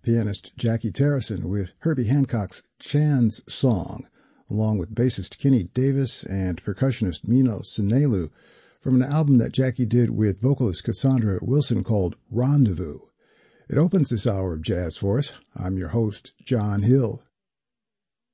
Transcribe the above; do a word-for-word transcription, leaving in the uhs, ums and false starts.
pianist Jackie Terrison with Herbie Hancock's Chan's Song, along with bassist Kenny Davis and percussionist Mino Sinelu, from an album that Jackie did with vocalist Cassandra Wilson called Rendezvous. It opens this hour of jazz for us. I'm your host, John Hill.